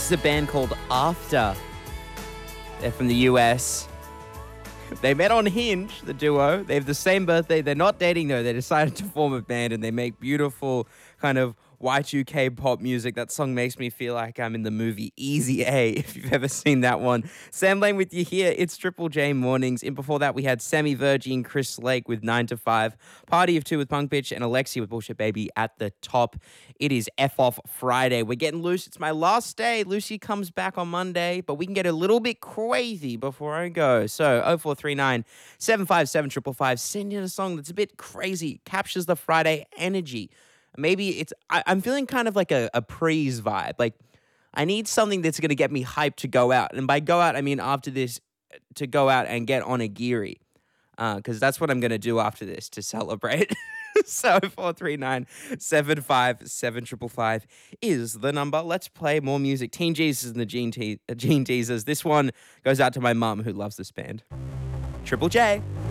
is a band called After. They're from the US. They met on Hinge, the duo. They have the same birthday. They're not dating, though. They decided to form a band, and they make beautiful kind of Y2K pop music. That song makes me feel like I'm in the movie Easy A, if you've ever seen that one. Sam Lane with you here. It's Triple J Mornings. And before that, we had Sammy Virgin, Chris Lake with 9 to 5, Party of 2 with Punk Bitch, and Alexia with Bullshit Baby at the top. It is F Off Friday. We're getting loose. It's my last day. Lucy comes back on Monday, but we can get a little bit crazy before I go. So 0439 757 555. Send in a song that's a bit crazy, captures the Friday energy. Maybe I'm feeling kind of like a praise vibe. Like, I need something that's going to get me hyped to go out. And by go out, I mean after this, to go out and get on a geary. Because that's what I'm going to do after this to celebrate. So 439 757 555 is the number. Let's play more music. Teen Jesus and the Gene Teasers. This one goes out to my mum who loves this band. Triple J.